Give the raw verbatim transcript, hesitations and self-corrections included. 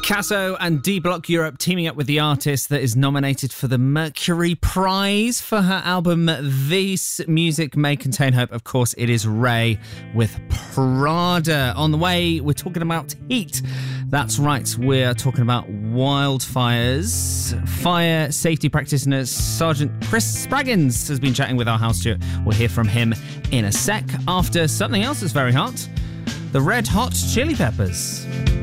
Casso and D Block Europe teaming up with the artist that is nominated for the Mercury Prize for her album This Music May Contain Hope. Of course, it is Ray with Prada. On the way, we're talking about heat. That's right, we're talking about wildfires. Fire safety practitioner Sergeant Chris Spraggins has been chatting with our house steward. We'll hear from him in a sec after something else that's very hot. The Red Hot Chili Peppers.